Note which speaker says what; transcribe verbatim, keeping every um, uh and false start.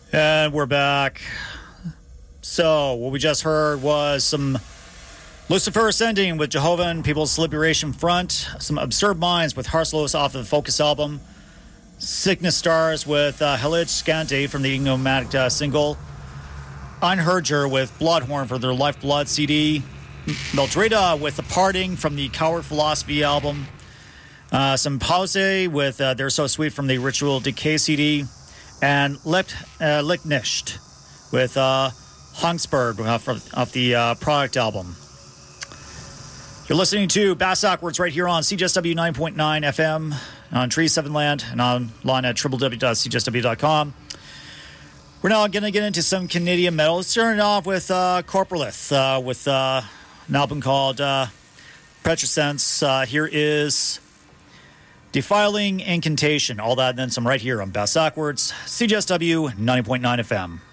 Speaker 1: And we're back. So, what we just heard was some Lucifer Ascending with Jehovah and People's Liberation Front, some Absurd Minds with Harslos off of the Focus album, Sickness Stars with uh, Helage Scante from the Ignomatic uh, single, Unherger with Bloodhorn for their Lifeblood C D, Meldrida with The Parting from the Coward Philosophy album, uh, some Pause with uh, They're So Sweet from the Ritual Decay C D, and Licht, uh, Lichtnischt with uh, Hangsberg off, off the uh, Product album. You're listening to Bass Backwards right here on C J S W nine point nine F M on Tree seven Land and online at w w w dot c j s w dot com. We're now going to get into some Canadian metal. Let's start it off with uh, Corporalith uh, with uh, an album called uh, Petrosense. Uh, here is Defiling Incantation. All that and then some right here on Bass Backwards, C J S W ninety point nine F M.